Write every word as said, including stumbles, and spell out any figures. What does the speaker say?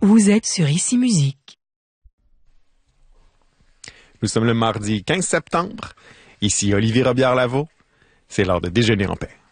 Vous êtes sur Ici Musique. Nous sommes le mardi quinze septembre. Ici Olivier Robillard-Lavaux. C'est l'heure de déjeuner en paix.